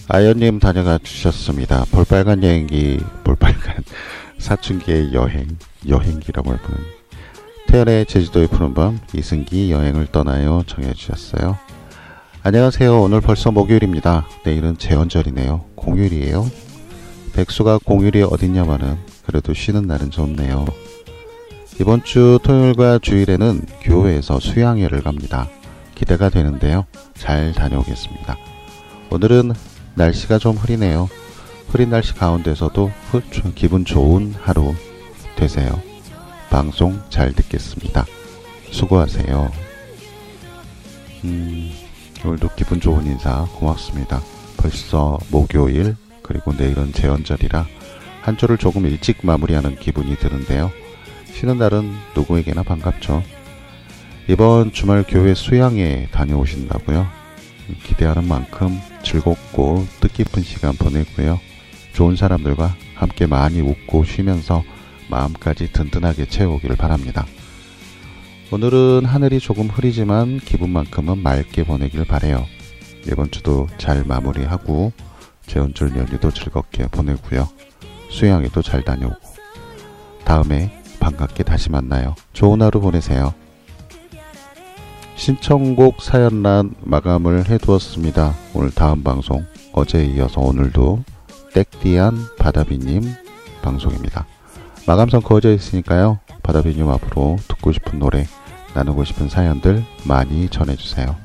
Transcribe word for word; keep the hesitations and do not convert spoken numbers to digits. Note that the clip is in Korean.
아연님 다녀가 주셨습니다. 볼빨간 여행기, 볼빨간 사춘기의 여행, 여행기라고 할 뻔한 태연의 제주도의 푸른밤, 이승기 여행을 떠나요 정해주셨어요. 안녕하세요. 오늘 벌써 목요일입니다. 내일은 제헌절이네요. 공휴일이에요. 백수가 공휴일이 어딨냐마는 그래도 쉬는 날은 좋네요. 이번 주 토요일과 주일에는 교회에서 수양회를 갑니다. 기대가 되는데요. 잘 다녀오겠습니다. 오늘은 날씨가 좀 흐리네요. 흐린 날씨 가운데서도 기분 좋은 하루 되세요. 방송 잘 듣겠습니다. 수고하세요. 음, 오늘도 기분 좋은 인사 고맙습니다. 벌써 목요일, 그리고 내일은 제헌절이라 한 주를 조금 일찍 마무리하는 기분이 드는데요. 쉬는 날은 누구에게나 반갑죠. 이번 주말 교회 수양회 다녀오신다고요? 기대하는 만큼 즐겁고 뜻깊은 시간 보내고요. 좋은 사람들과 함께 많이 웃고 쉬면서 마음까지 든든하게 채우기를 바랍니다. 오늘은 하늘이 조금 흐리지만 기분만큼은 맑게 보내길 바래요. 이번 주도 잘 마무리하고 제헌절 연휴도 즐겁게 보내고요. 수양회도 잘 다녀오고 다음에 반갑게 다시 만나요. 좋은 하루 보내세요. 신청곡 사연란 마감을 해두었습니다. 오늘 다음 방송 어제에 이어서 오늘도 땡띠안 바다비님 방송입니다. 마감선 그어져 있으니까요. 바다비님 앞으로 듣고 싶은 노래, 나누고 싶은 사연들 많이 전해주세요.